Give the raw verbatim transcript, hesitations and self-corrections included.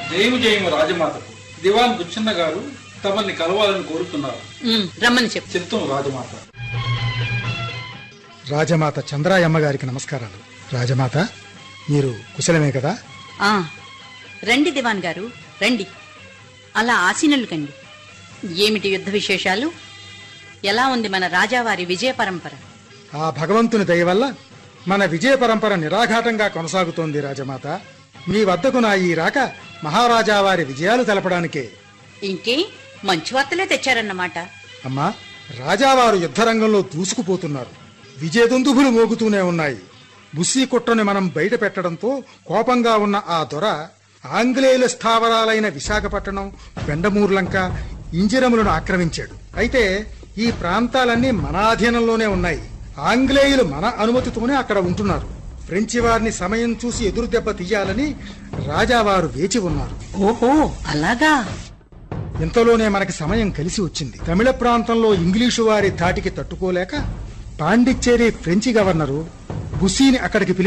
జయము జయము రాజమాతకు. దివాన్ బుచ్చన్న గారు తమని కలవాలని కోరుతున్నారు. రమ్మని చెప్పు. చిత్తం రాజమాత. రాజమాత చంద్రాయమ్మ గారికి నమస్కారాలు. రాజమాత, మీరు కుశలమే కదా? ఆ రండి దివాన్ గారు, రండి. అలా ఆసీనులు కండి. ఏమిటి యుద్ధ విశేషాలు? ఎలా ఉంది మన రాజావారి విజయ పరంపర? ఆ భగవంతుని దయ వల్ల మన విజయ పరంపర నిరాఘాటంగా కొనసాగుతోంది రాజమాత. మీ వద్దకు నా ఈ రాక మహారాజా వారి విజయాలు తెలపడానికే. ఇంకే మంచి వార్తలే తెచ్చారన్నమాట. అమ్మా, రాజావారు యుద్ధరంగంలో దూసుకుపోతున్నారు. విజయదుందుభులు మోగుతూనే ఉన్నాయి. బుస్సీ కుట్రని మనం బయట పెట్టడంతో కోపంగా ఉన్న ఆ దొర ఆంగ్లేయుల స్థావరాలైన విశాఖపట్నం, బెండమూర్లంక, ఇంజిరములను ఆక్రమించాడు. అయితే ఈ ప్రాంతాలన్నీ మన అధీనంలోనే ఉన్నాయి. ఆంగ్లేయులు మన అనుమతితోనే అక్కడ ఉంటున్నారు. ఫ్రెంచి వారిని సమయం చూసి ఎదురు దెబ్బ తీయాలని రాజావారు వేచి ఉన్నారు. ఓహో, అలాగా? ఇంతలోనే మనకి సమయం కలిసి వచ్చింది. తమిళ ప్రాంతంలో ఇంగ్లీషు వారి ధాటికి తట్టుకోలేక పాండిచ్చేరి ఫ్రెంచి గవర్నరు బుస్సీని అక్కడికి